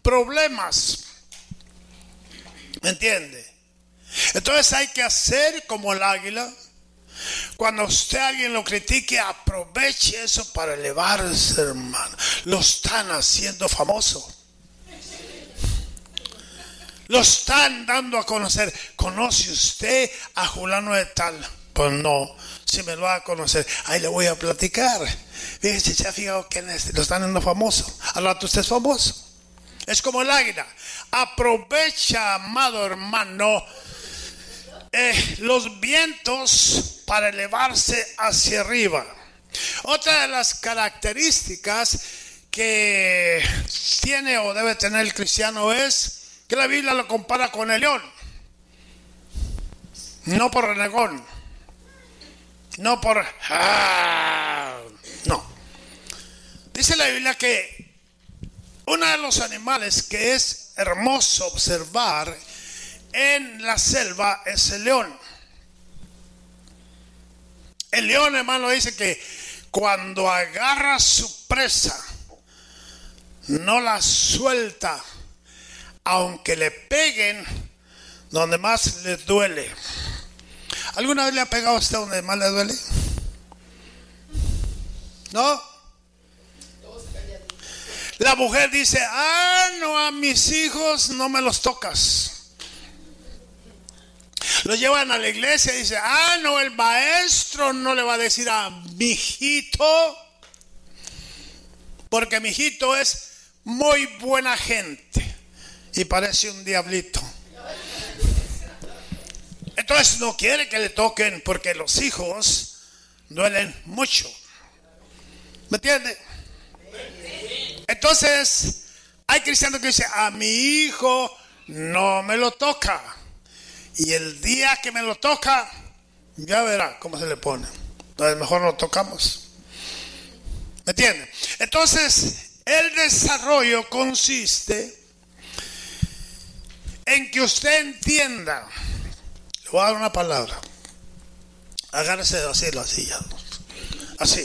problemas. ¿Me entiende? Entonces hay que hacer como el águila. Cuando alguien lo critique, aproveche eso para elevarse, hermano. Lo están haciendo famoso. Lo están dando a conocer. ¿Conoce usted a Julano de tal? Pues no. Si me lo va a conocer, ahí le voy a platicar. Fíjese, se ha fijado que lo están dando famoso. Al rato usted es famoso. Es como el águila. Aprovecha, amado hermano, los vientos para elevarse hacia arriba. Otra de las características que tiene o debe tener el cristiano es que la Biblia lo compara con el león. No por renegón. No por... no. Dice la Biblia que uno de los animales que es hermoso observar en la selva es el león. El león, hermano, dice que cuando agarra su presa, no la suelta, aunque le peguen donde más le duele. ¿Alguna vez le ha pegado a usted donde más le duele? ¿No? La mujer dice, no, a mis hijos no me los tocas. Lo llevan a la iglesia y dice, no, el maestro no le va a decir a mi hijito, porque mi hijito es muy buena gente y parece un diablito. Entonces no quiere que le toquen porque los hijos duelen mucho. ¿Me entiende? Entonces hay cristianos que dicen, a mi hijo no me lo toca. Y el día que me lo toca, ya verá cómo se le pone. Entonces mejor lo tocamos. ¿Me entiende? Entonces el desarrollo consiste en que usted entienda. Le voy a dar una palabra. Agárrese así la silla. Así.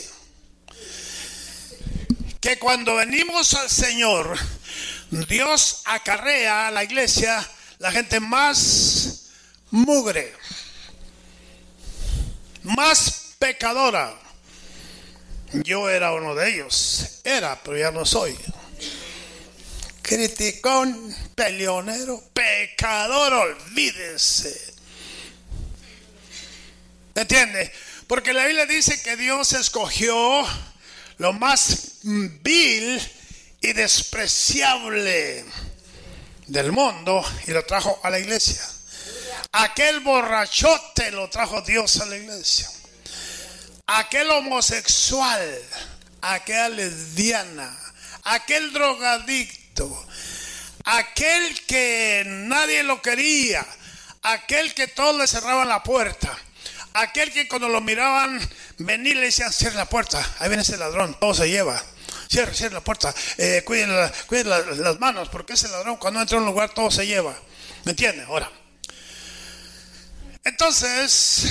Que cuando venimos al Señor, Dios acarrea a la iglesia la gente más mugre, más pecadora. Yo era uno de ellos. Pero ya no soy. Criticón, peleonero, pecador, olvídese. ¿Me entiende? Porque la Biblia dice que Dios escogió lo más vil y despreciable del mundo y lo trajo a la iglesia. Aquel borrachote lo trajo Dios a la iglesia. Aquel homosexual, aquella lesbiana, aquel drogadicto, aquel que nadie lo quería, aquel que todos le cerraban la puerta, aquel que cuando lo miraban venir le decían, cierre la puerta, ahí viene ese ladrón, todo se lleva. Cierre la puerta, cuiden las manos, porque ese ladrón cuando entra a un lugar todo se lleva. ¿Me entiende? Ahora, entonces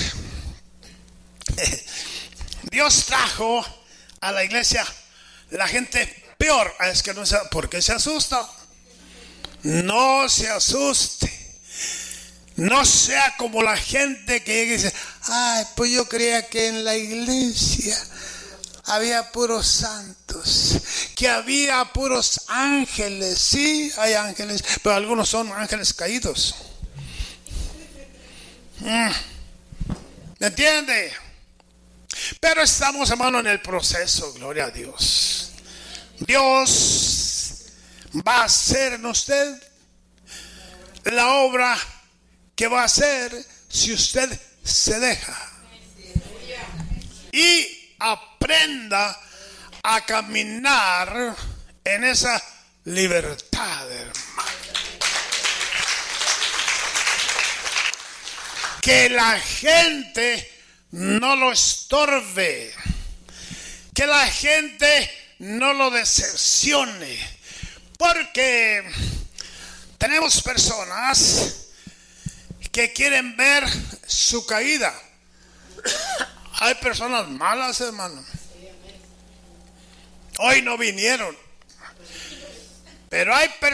Dios trajo a la iglesia la gente peor. Es que no sé por qué se asusta. No se asuste. No sea como la gente que llega y dice, pues yo creía que en la iglesia había puros santos, que había puros ángeles. Sí, hay ángeles, pero algunos son ángeles caídos. ¿Me entiende? Pero estamos, hermano, en el proceso, gloria a Dios. Dios va a hacer en usted la obra que va a hacer si usted se deja. Y aprenda a caminar en esa libertad, hermano. Que la gente no lo estorbe, que la gente no lo decepcione, porque tenemos personas que quieren ver su caída. Hay personas malas, hermano. Hoy no vinieron, pero hay personas